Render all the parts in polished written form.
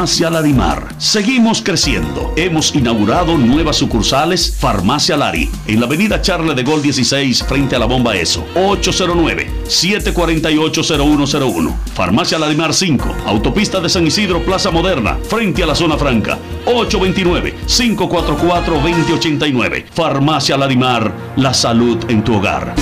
Farmacia Larimar. Seguimos creciendo. Hemos inaugurado nuevas sucursales Farmacia Lari en la avenida Charles de Gaulle 16 frente a la bomba ESO. 809-748-0101. Farmacia Larimar 5, Autopista de San Isidro, Plaza Moderna, frente a la Zona Franca. 829-544-2089. Farmacia Larimar, la salud en tu hogar.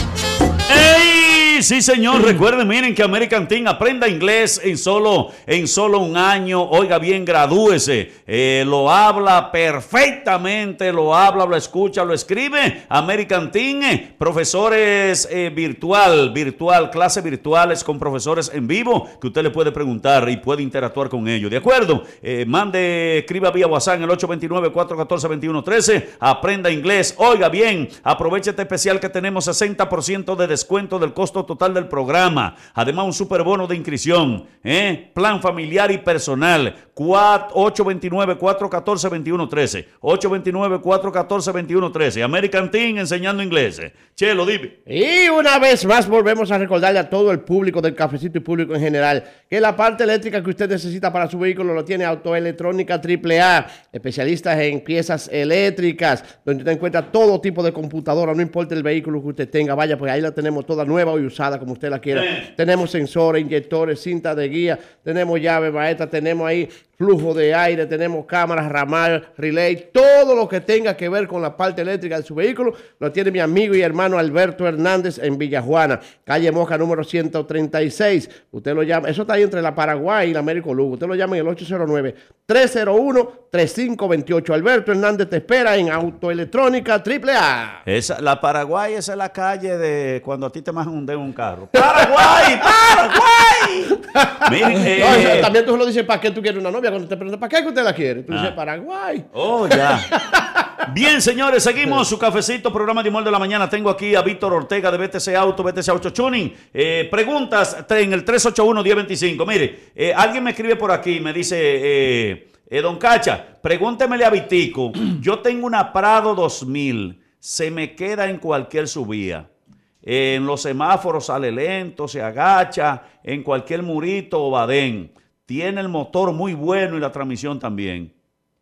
Sí, señor, recuerden, miren que American Team aprenda inglés en solo un año. Oiga bien, gradúese. Lo habla perfectamente, lo habla, lo escucha, lo escribe. American Team, profesores virtual, clases virtuales con profesores en vivo que usted le puede preguntar y puede interactuar con ellos. ¿De acuerdo? Escriba vía WhatsApp en el 829-414-2113. Aprenda inglés. Oiga bien, aproveche este especial que tenemos 60% de descuento del costo total del programa. Además, un super bono de inscripción, plan familiar y personal. 829-414-2113. 829-414-2113. American Team enseñando inglés. Chelo, dime. Y una vez más volvemos a recordarle a todo el público del Cafecito y público en general que la parte eléctrica que usted necesita para su vehículo lo tiene Autoelectrónica AAA, especialistas en piezas eléctricas, donde usted encuentra todo tipo de computadora, no importa el vehículo que usted tenga, vaya, pues ahí la tenemos toda nueva y usada como usted la quiera. Tenemos sensores, inyectores, cinta de guía, tenemos llave maestra, tenemos ahí flujo de aire, tenemos cámaras, ramal, relay, todo lo que tenga que ver con la parte eléctrica de su vehículo lo tiene mi amigo y hermano Alberto Hernández en Villajuana, calle Moca número 136. Usted lo llama, eso está ahí entre la Paraguay y la Américo Lugo. Usted lo llama en el 809-301-3528. Alberto Hernández te espera en Autoelectrónica AAA. La Paraguay, esa es la calle de cuando a ti te mandan un carro. ¡Paraguay! ¡Paraguay! Miren, no, también tú lo dices, ¿para qué tú quieres una novia? Cuando te preguntan, ¿para qué usted la quiere? Tú dices, Paraguay. Oh, ya. Bien, señores, seguimos su cafecito, programa de humor de la mañana. Tengo aquí a Víctor Ortega de BTC Auto, BTC Auto Tuning. Preguntas en el 381-1025. Mire, alguien me escribe por aquí, me dice, don Cacha, pregúntemele a Vitico. Yo tengo una Prado 2000, se me queda en cualquier subida. En los semáforos sale lento, se agacha, en cualquier murito o badén. Tiene el motor muy bueno y la transmisión también.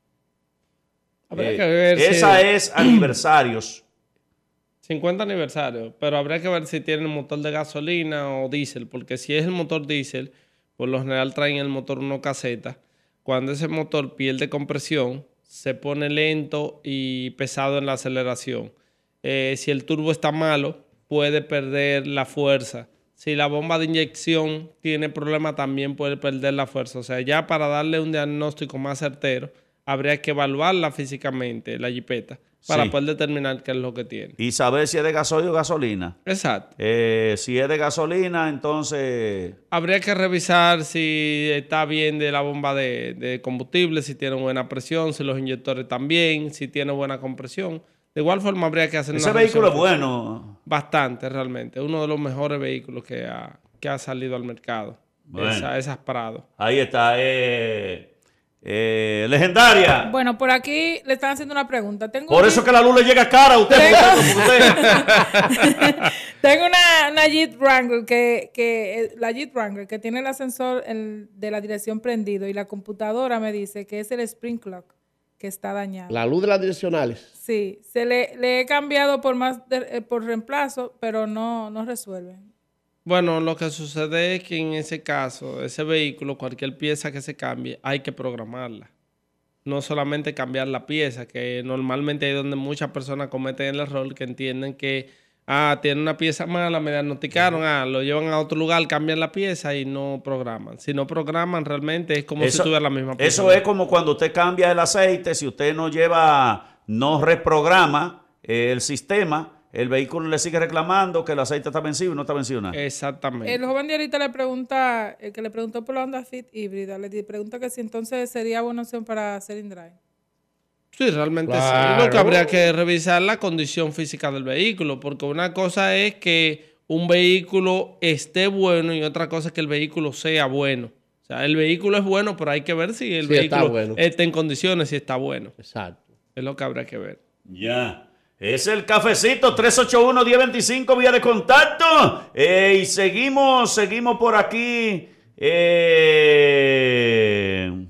Esa es aniversarios. 50 aniversarios, pero habría que ver si tiene el motor de gasolina o diésel, porque si es el motor diésel, por lo general traen el motor 1 caseta. Cuando ese motor pierde compresión, se pone lento y pesado en la aceleración. Si el turbo está malo, puede perder la fuerza. Si la bomba de inyección tiene problema, también puede perder la fuerza. O sea, ya para darle un diagnóstico más certero, habría que evaluarla físicamente, la jipeta, para poder determinar qué es lo que tiene. Y saber si es de gasoil o gasolina. Exacto. Si es de gasolina, entonces... Habría que revisar si está bien de la bomba de combustible, si tiene buena presión, si los inyectores también, si tiene buena compresión. De igual forma habría que hacer ese vehículo es bueno. Bastante, realmente. Uno de los mejores vehículos que ha salido al mercado. Bueno. Esas Prado. Ahí está. Legendaria. Bueno, por aquí le están haciendo una pregunta. Por eso que la luz le llega cara a usted. Tengo una Jeep Wrangler la Jeep Wrangler que tiene el ascensor de la dirección prendido y la computadora me dice que es el Spring Clock que está dañado. La luz de las direccionales. Sí, le he cambiado por reemplazo, pero no resuelve. Bueno, lo que sucede es que en ese caso, ese vehículo, cualquier pieza que se cambie, hay que programarla. No solamente cambiar la pieza, que normalmente hay donde muchas personas cometen el error, que entienden que tiene una pieza mala, me diagnosticaron, lo llevan a otro lugar, cambian la pieza y no programan. Si no programan, realmente es como si tuviera la misma pieza. Eso es como cuando usted cambia el aceite, si usted no reprograma el sistema, el vehículo le sigue reclamando que el aceite está vencido y no está vencido nada. Exactamente. El joven de ahorita le pregunta, el que le preguntó por la Honda Fit híbrida, le pregunta que si entonces sería buena opción para hacer in-drive. Sí, realmente sí. Lo que habría que revisar la condición física del vehículo, porque una cosa es que un vehículo esté bueno y otra cosa es que el vehículo sea bueno. O sea, el vehículo es bueno, pero hay que ver si el vehículo está en condiciones, si está bueno. Exacto. Es lo que habría que ver. Ya. Es el cafecito 381-1025 vía de contacto. Y seguimos por aquí.